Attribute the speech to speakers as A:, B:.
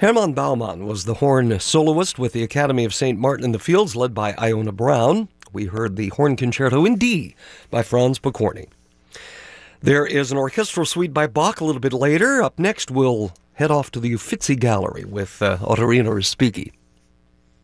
A: Hermann Baumann was the horn soloist with the Academy of St. Martin in the Fields, led by Iona Brown. We heard the Horn Concerto in D by Franz Pokorny. There is an orchestral suite by Bach a little bit later. Up next, we'll head off to the Uffizi Gallery with Ottorino Respighi.